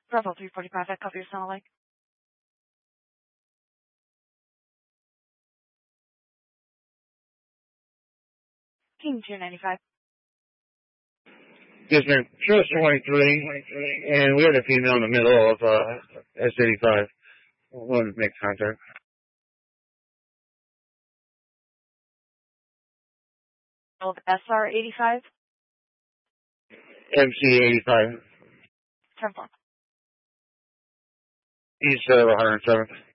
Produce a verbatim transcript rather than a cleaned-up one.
Bravo three forty-five, I copy your sound like. King two ninety-five. Yes, ma'am. Trust twenty-three, and we had a female in the middle of uh, S eighty-five. We wanted to make contact. Old S R eighty-five. M C eighty-five. ten four. East uh, one oh seven.